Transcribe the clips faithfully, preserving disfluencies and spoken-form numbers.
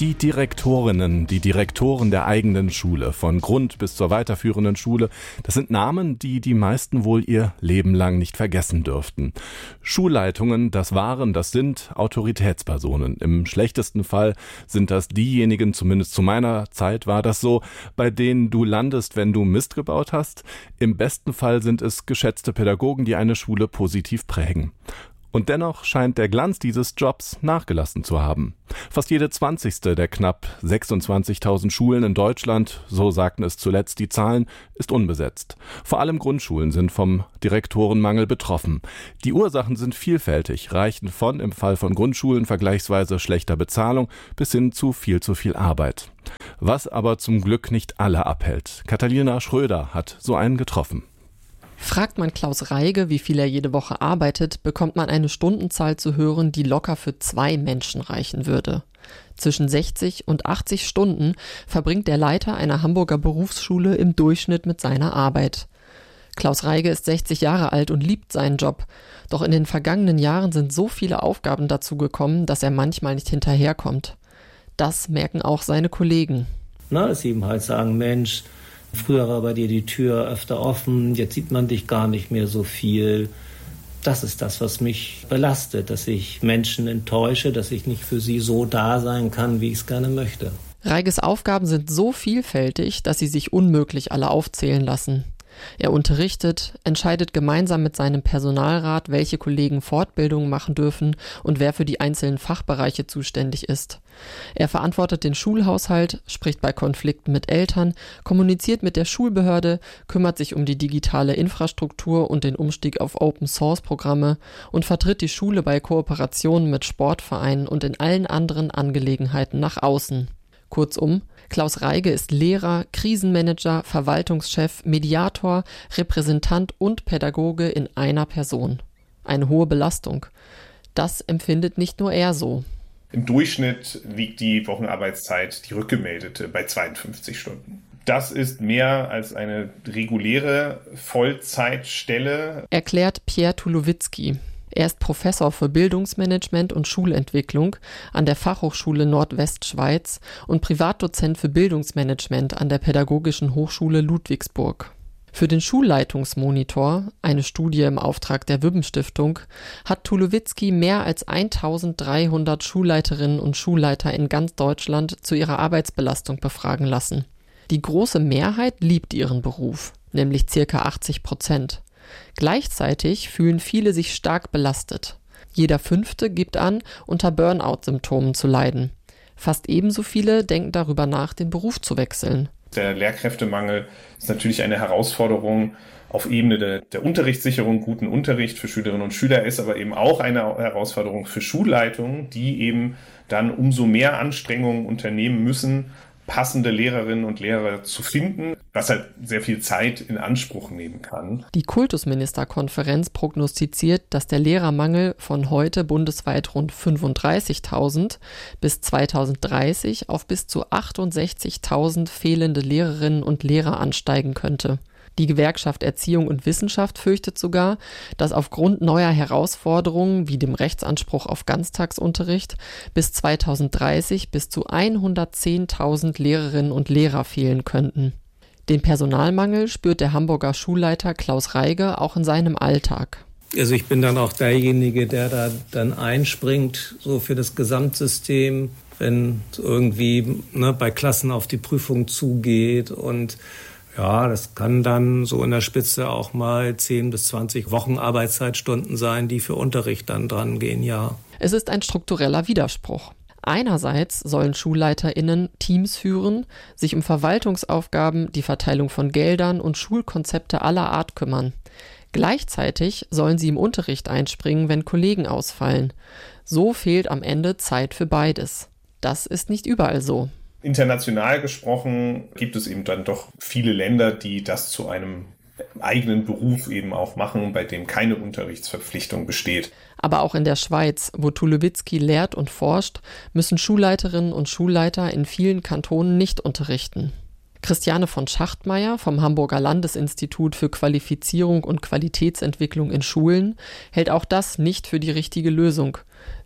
Die Direktorinnen, die Direktoren der eigenen Schule, von Grund- bis zur weiterführenden Schule, das sind Namen, die die meisten wohl ihr Leben lang nicht vergessen dürften. Schulleitungen, das waren, das sind Autoritätspersonen. Im schlechtesten Fall sind das diejenigen, zumindest zu meiner Zeit war das so, bei denen du landest, wenn du Mist gebaut hast. Im besten Fall sind es geschätzte Pädagogen, die eine Schule positiv prägen. Und dennoch scheint der Glanz dieses Jobs nachgelassen zu haben. Fast jede zwanzigste der knapp sechsundzwanzigtausend Schulen in Deutschland, so sagten es zuletzt die Zahlen, ist unbesetzt. Vor allem Grundschulen sind vom Direktorenmangel betroffen. Die Ursachen sind vielfältig, reichen von, im Fall von Grundschulen, vergleichsweise schlechter Bezahlung bis hin zu viel zu viel Arbeit. Was aber zum Glück nicht alle abhält. Katharina Schröder hat so einen getroffen. Fragt man Klaus Reige, wie viel er jede Woche arbeitet, bekommt man eine Stundenzahl zu hören, die locker für zwei Menschen reichen würde. Zwischen sechzig und achtzig Stunden verbringt der Leiter einer Hamburger Berufsschule im Durchschnitt mit seiner Arbeit. Klaus Reige ist sechzig Jahre alt und liebt seinen Job. Doch in den vergangenen Jahren sind so viele Aufgaben dazu gekommen, dass er manchmal nicht hinterherkommt. Das merken auch seine Kollegen. Na, dass sie ihm halt sagen, Mensch, früher war bei dir die Tür öfter offen, jetzt sieht man dich gar nicht mehr so viel. Das ist das, was mich belastet, dass ich Menschen enttäusche, dass ich nicht für sie so da sein kann, wie ich es gerne möchte. Reiges Aufgaben sind so vielfältig, dass sie sich unmöglich alle aufzählen lassen. Er unterrichtet, entscheidet gemeinsam mit seinem Personalrat, welche Kollegen Fortbildungen machen dürfen und wer für die einzelnen Fachbereiche zuständig ist. Er verantwortet den Schulhaushalt, spricht bei Konflikten mit Eltern, kommuniziert mit der Schulbehörde, kümmert sich um die digitale Infrastruktur und den Umstieg auf Open-Source-Programme und vertritt die Schule bei Kooperationen mit Sportvereinen und in allen anderen Angelegenheiten nach außen. Kurzum, Klaus Reige ist Lehrer, Krisenmanager, Verwaltungschef, Mediator, Repräsentant und Pädagoge in einer Person. Eine hohe Belastung. Das empfindet nicht nur er so. Im Durchschnitt liegt die Wochenarbeitszeit, die rückgemeldete, bei zweiundfünfzig Stunden. Das ist mehr als eine reguläre Vollzeitstelle, erklärt Pierre Tulowitzki. Er ist Professor für Bildungsmanagement und Schulentwicklung an der Fachhochschule Nordwestschweiz und Privatdozent für Bildungsmanagement an der Pädagogischen Hochschule Ludwigsburg. Für den Schulleitungsmonitor, eine Studie im Auftrag der Wübben-Stiftung, hat Tulowitzki mehr als eintausenddreihundert Schulleiterinnen und Schulleiter in ganz Deutschland zu ihrer Arbeitsbelastung befragen lassen. Die große Mehrheit liebt ihren Beruf, nämlich circa achtzig Prozent. Gleichzeitig fühlen viele sich stark belastet. Jeder Fünfte gibt an, unter Burnout-Symptomen zu leiden. Fast ebenso viele denken darüber nach, den Beruf zu wechseln. Der Lehrkräftemangel ist natürlich eine Herausforderung auf Ebene der, der Unterrichtssicherung, guten Unterricht für Schülerinnen und Schüler, ist aber eben auch eine Herausforderung für Schulleitungen, die eben dann umso mehr Anstrengungen unternehmen müssen, passende Lehrerinnen und Lehrer zu finden, was halt sehr viel Zeit in Anspruch nehmen kann. Die Kultusministerkonferenz prognostiziert, dass der Lehrermangel von heute bundesweit rund fünfunddreißigtausend bis zweitausenddreißig auf bis zu achtundsechzigtausend fehlende Lehrerinnen und Lehrer ansteigen könnte. Die Gewerkschaft Erziehung und Wissenschaft fürchtet sogar, dass aufgrund neuer Herausforderungen wie dem Rechtsanspruch auf Ganztagsunterricht bis zweitausenddreißig bis zu hundertzehntausend Lehrerinnen und Lehrer fehlen könnten. Den Personalmangel spürt der Hamburger Schulleiter Klaus Reige auch in seinem Alltag. Also ich bin dann auch derjenige, der da dann einspringt, so für das Gesamtsystem, wenn es irgendwie ne, bei Klassen auf die Prüfung zugeht. Und ja, das kann dann so in der Spitze auch mal zehn bis zwanzig Wochenarbeitszeitstunden sein, die für Unterricht dann dran gehen, ja. Es ist ein struktureller Widerspruch. Einerseits sollen SchulleiterInnen Teams führen, sich um Verwaltungsaufgaben, die Verteilung von Geldern und Schulkonzepte aller Art kümmern. Gleichzeitig sollen sie im Unterricht einspringen, wenn Kollegen ausfallen. So fehlt am Ende Zeit für beides. Das ist nicht überall so. International gesprochen gibt es eben dann doch viele Länder, die das zu einem eigenen Beruf eben auch machen, bei dem keine Unterrichtsverpflichtung besteht. Aber auch in der Schweiz, wo Tulowitzki lehrt und forscht, müssen Schulleiterinnen und Schulleiter in vielen Kantonen nicht unterrichten. Christiane von Schachtmeier vom Hamburger Landesinstitut für Qualifizierung und Qualitätsentwicklung in Schulen hält auch das nicht für die richtige Lösung.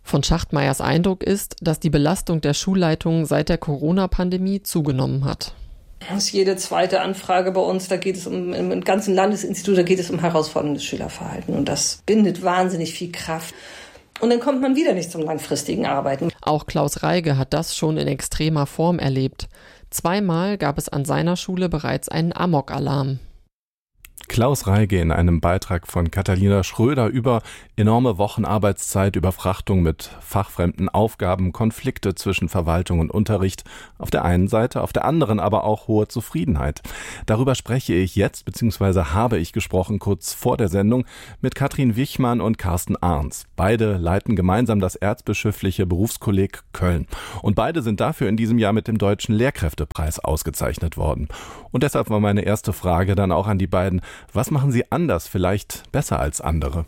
Von Schachtmeyers Eindruck ist, dass die Belastung der Schulleitungen seit der Corona-Pandemie zugenommen hat. Das ist jede zweite Anfrage bei uns, da geht es um, im ganzen Landesinstitut, da geht es um herausforderndes Schülerverhalten. Und das bindet wahnsinnig viel Kraft. Und dann kommt man wieder nicht zum langfristigen Arbeiten. Auch Klaus Reige hat das schon in extremer Form erlebt. Zweimal gab es an seiner Schule bereits einen Amok-Alarm. Klaus Reige in einem Beitrag von Katharina Schröder über enorme Wochenarbeitszeit, Überfrachtung mit fachfremden Aufgaben, Konflikte zwischen Verwaltung und Unterricht auf der einen Seite, auf der anderen aber auch hohe Zufriedenheit. Darüber spreche ich jetzt, beziehungsweise habe ich gesprochen kurz vor der Sendung mit Katrin Wichmann und Carsten Arns. Beide leiten gemeinsam das Erzbischöfliche Berufskolleg Köln. Und beide sind dafür in diesem Jahr mit dem Deutschen Lehrkräftepreis ausgezeichnet worden. Und deshalb war meine erste Frage dann auch an die beiden: Was machen Sie anders, vielleicht besser als andere?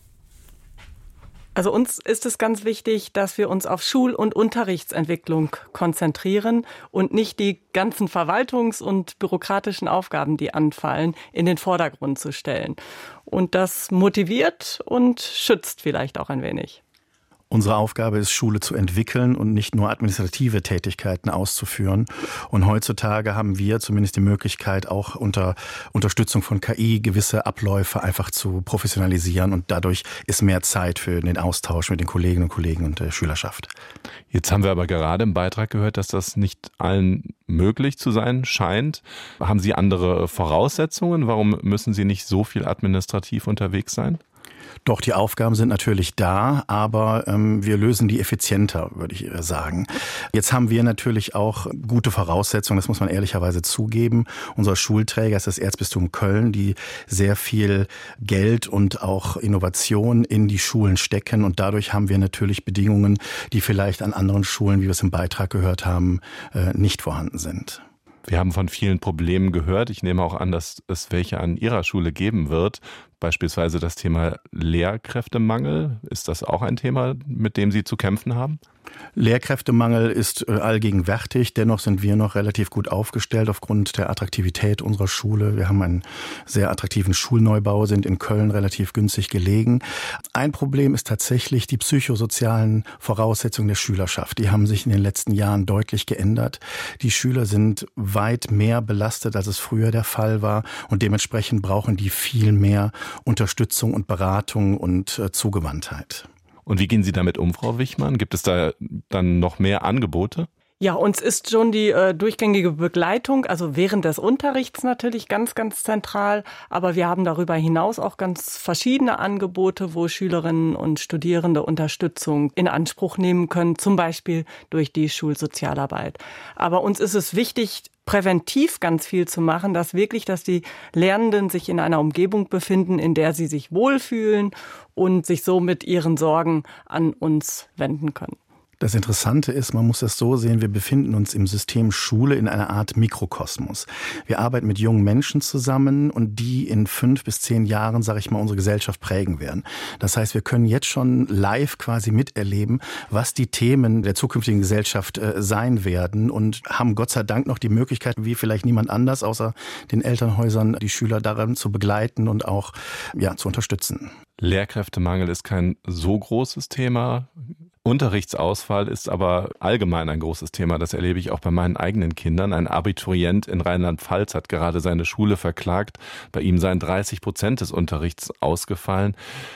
Also uns ist es ganz wichtig, dass wir uns auf Schul- und Unterrichtsentwicklung konzentrieren und nicht die ganzen verwaltungs- und bürokratischen Aufgaben, die anfallen, in den Vordergrund zu stellen. Und das motiviert und schützt vielleicht auch ein wenig. Unsere Aufgabe ist, Schule zu entwickeln und nicht nur administrative Tätigkeiten auszuführen. Und heutzutage haben wir zumindest die Möglichkeit, auch unter Unterstützung von K I gewisse Abläufe einfach zu professionalisieren. Und dadurch ist mehr Zeit für den Austausch mit den Kolleginnen und Kollegen und der Schülerschaft. Jetzt haben wir aber gerade im Beitrag gehört, dass das nicht allen möglich zu sein scheint. Haben Sie andere Voraussetzungen? Warum müssen Sie nicht so viel administrativ unterwegs sein? Doch, die Aufgaben sind natürlich da, aber ähm, wir lösen die effizienter, würde ich sagen. Jetzt haben wir natürlich auch gute Voraussetzungen, das muss man ehrlicherweise zugeben. Unser Schulträger ist das Erzbistum Köln, die sehr viel Geld und auch Innovation in die Schulen stecken. Und dadurch haben wir natürlich Bedingungen, die vielleicht an anderen Schulen, wie wir es im Beitrag gehört haben, äh, nicht vorhanden sind. Wir haben von vielen Problemen gehört. Ich nehme auch an, dass es welche an Ihrer Schule geben wird. Beispielsweise das Thema Lehrkräftemangel. Ist das auch ein Thema, mit dem Sie zu kämpfen haben? Lehrkräftemangel ist allgegenwärtig. Dennoch sind wir noch relativ gut aufgestellt aufgrund der Attraktivität unserer Schule. Wir haben einen sehr attraktiven Schulneubau, sind in Köln relativ günstig gelegen. Ein Problem ist tatsächlich die psychosozialen Voraussetzungen der Schülerschaft. Die haben sich in den letzten Jahren deutlich geändert. Die Schüler sind weit mehr belastet, als es früher der Fall war. Und dementsprechend brauchen die viel mehr Unterstützung und Beratung und äh, Zugewandtheit. Und wie gehen Sie damit um, Frau Wichmann? Gibt es da dann noch mehr Angebote? Ja, uns ist schon die äh, durchgängige Begleitung, also während des Unterrichts natürlich ganz, ganz zentral. Aber wir haben darüber hinaus auch ganz verschiedene Angebote, wo Schülerinnen und Studierende Unterstützung in Anspruch nehmen können, zum Beispiel durch die Schulsozialarbeit. Aber uns ist es wichtig, präventiv ganz viel zu machen, dass wirklich, dass die Lernenden sich in einer Umgebung befinden, in der sie sich wohlfühlen und sich so mit ihren Sorgen an uns wenden können. Das Interessante ist, man muss das so sehen, wir befinden uns im System Schule in einer Art Mikrokosmos. Wir arbeiten mit jungen Menschen zusammen und die in fünf bis zehn Jahren, sage ich mal, unsere Gesellschaft prägen werden. Das heißt, wir können jetzt schon live quasi miterleben, was die Themen der zukünftigen Gesellschaft äh, sein werden und haben Gott sei Dank noch die Möglichkeit, wie vielleicht niemand anders, außer den Elternhäusern, die Schüler daran zu begleiten und auch ja, zu unterstützen. Lehrkräftemangel ist kein so großes Thema. Unterrichtsausfall ist aber allgemein ein großes Thema. Das erlebe ich auch bei meinen eigenen Kindern. Ein Abiturient in Rheinland-Pfalz hat gerade seine Schule verklagt. Bei ihm seien dreißig Prozent des Unterrichts ausgefallen.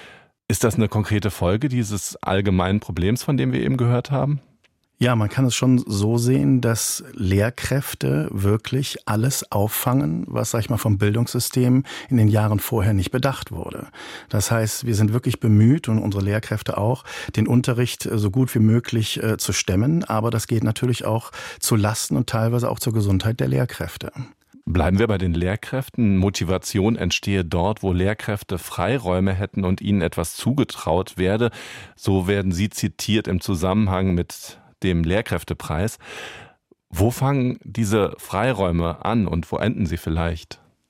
Ist das eine konkrete Folge dieses allgemeinen Problems, von dem wir eben gehört haben? Ja, man kann es schon so sehen, dass Lehrkräfte wirklich alles auffangen, was, sag ich mal, vom Bildungssystem in den Jahren vorher nicht bedacht wurde. Das heißt, wir sind wirklich bemüht und unsere Lehrkräfte auch, den Unterricht so gut wie möglich äh, zu stemmen. Aber das geht natürlich auch zu Lasten und teilweise auch zur Gesundheit der Lehrkräfte. Bleiben wir bei den Lehrkräften. Motivation entstehe dort, wo Lehrkräfte Freiräume hätten und ihnen etwas zugetraut werde. So werden Sie zitiert im Zusammenhang mit dem Lehrkräftepreis. Wo fangen diese Freiräume an und wo enden sie vielleicht?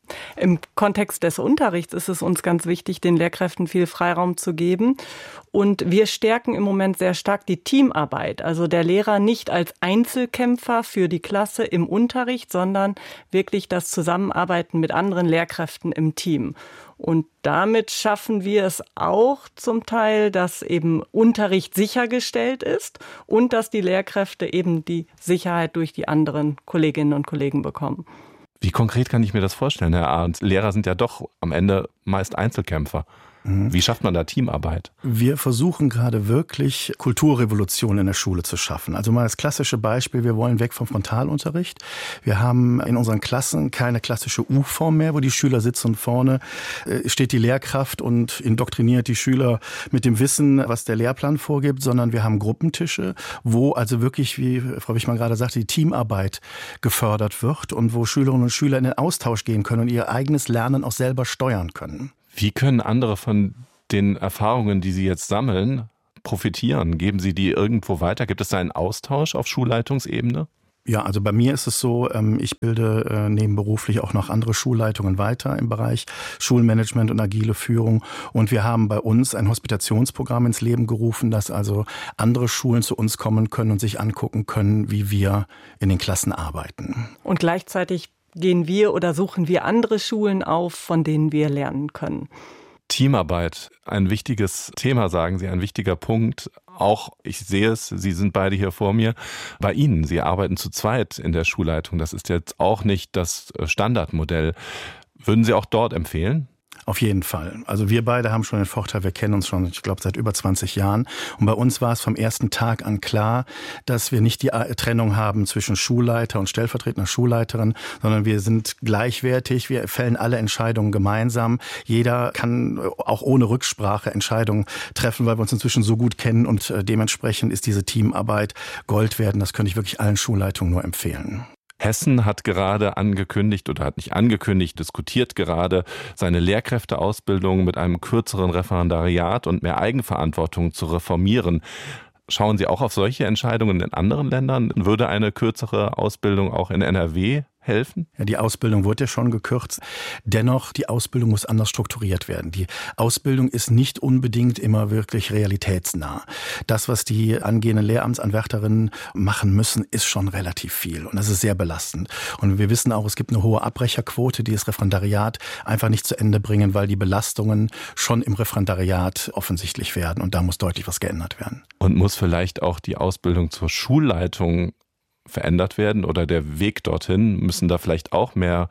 Im Kontext des Unterrichts ist es uns ganz wichtig, den Lehrkräften viel Freiraum zu geben. Und wir stärken im Moment sehr stark die Teamarbeit. Also der Lehrer nicht als Einzelkämpfer für die Klasse im Unterricht, sondern wirklich das Zusammenarbeiten mit anderen Lehrkräften im Team. Und damit schaffen wir es auch zum Teil, dass eben Unterricht sichergestellt ist und dass die Lehrkräfte eben die Sicherheit durch die anderen Kolleginnen und Kollegen bekommen. Wie konkret kann ich mir das vorstellen, Herr Arndt? Lehrer sind ja doch am Ende meist Einzelkämpfer. Wie schafft man da Teamarbeit? Wir versuchen gerade wirklich Kulturrevolution in der Schule zu schaffen. Also mal das klassische Beispiel, wir wollen weg vom Frontalunterricht. Wir haben in unseren Klassen keine klassische U-Form mehr, wo die Schüler sitzen und vorne steht die Lehrkraft und indoktriniert die Schüler mit dem Wissen, was der Lehrplan vorgibt, sondern wir haben Gruppentische, wo also wirklich, wie Frau Wichmann gerade sagte, die Teamarbeit gefördert wird und wo Schülerinnen und Schüler in den Austausch gehen können und ihr eigenes Lernen auch selber steuern können. Wie können andere von den Erfahrungen, die Sie jetzt sammeln, profitieren? Geben Sie die irgendwo weiter? Gibt es da einen Austausch auf Schulleitungsebene? Ja, also bei mir ist es so, ich bilde nebenberuflich auch noch andere Schulleitungen weiter im Bereich Schulmanagement und agile Führung. Und wir haben bei uns ein Hospitationsprogramm ins Leben gerufen, dass also andere Schulen zu uns kommen können und sich angucken können, wie wir in den Klassen arbeiten. Und gleichzeitig gehen wir oder suchen wir andere Schulen auf, von denen wir lernen können. Teamarbeit, ein wichtiges Thema, sagen Sie, ein wichtiger Punkt. Auch, ich sehe es, Sie sind beide hier vor mir, bei Ihnen. Sie arbeiten zu zweit in der Schulleitung. Das ist jetzt auch nicht das Standardmodell. Würden Sie auch dort empfehlen? Auf jeden Fall. Also wir beide haben schon den Vorteil, wir kennen uns schon, ich glaube, seit über zwanzig Jahren. Und bei uns war es vom ersten Tag an klar, dass wir nicht die Trennung haben zwischen Schulleiter und stellvertretender Schulleiterin, sondern wir sind gleichwertig, wir fällen alle Entscheidungen gemeinsam. Jeder kann auch ohne Rücksprache Entscheidungen treffen, weil wir uns inzwischen so gut kennen und dementsprechend ist diese Teamarbeit Gold wert. Das könnte ich wirklich allen Schulleitungen nur empfehlen. Hessen hat gerade angekündigt oder hat nicht angekündigt, diskutiert gerade seine Lehrkräfteausbildung mit einem kürzeren Referendariat und mehr Eigenverantwortung zu reformieren. Schauen Sie auch auf solche Entscheidungen in anderen Ländern? Würde eine kürzere Ausbildung auch in N R W helfen? Ja, die Ausbildung wurde ja schon gekürzt. Dennoch, die Ausbildung muss anders strukturiert werden. Die Ausbildung ist nicht unbedingt immer wirklich realitätsnah. Das, was die angehenden Lehramtsanwärterinnen machen müssen, ist schon relativ viel. Und das ist sehr belastend. Und wir wissen auch, es gibt eine hohe Abbrecherquote, die das Referendariat einfach nicht zu Ende bringen, weil die Belastungen schon im Referendariat offensichtlich werden. Und da muss deutlich was geändert werden. Und muss vielleicht auch die Ausbildung zur Schulleitung verändert werden oder der Weg dorthin? Müssen da vielleicht auch mehr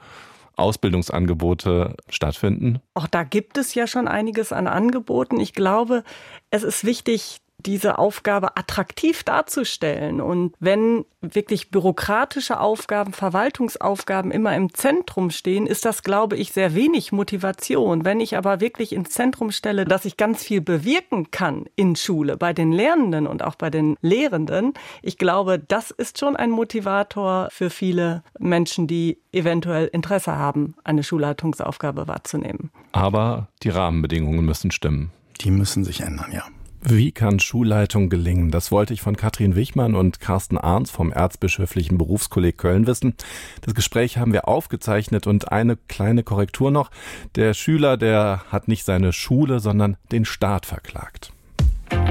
Ausbildungsangebote stattfinden? Auch da gibt es ja schon einiges an Angeboten. Ich glaube, es ist wichtig, diese Aufgabe attraktiv darzustellen. Und wenn wirklich bürokratische Aufgaben, Verwaltungsaufgaben immer im Zentrum stehen, ist das, glaube ich, sehr wenig Motivation. Wenn ich aber wirklich ins Zentrum stelle, dass ich ganz viel bewirken kann in Schule, bei den Lernenden und auch bei den Lehrenden, ich glaube, das ist schon ein Motivator für viele Menschen, die eventuell Interesse haben, eine Schulleitungsaufgabe wahrzunehmen. Aber die Rahmenbedingungen müssen stimmen. Die müssen sich ändern, ja. Wie kann Schulleitung gelingen? Das wollte ich von Katrin Wichmann und Carsten Arndt vom Erzbischöflichen Berufskolleg Köln wissen. Das Gespräch haben wir aufgezeichnet und eine kleine Korrektur noch. Der Schüler, der hat nicht seine Schule, sondern den Staat verklagt.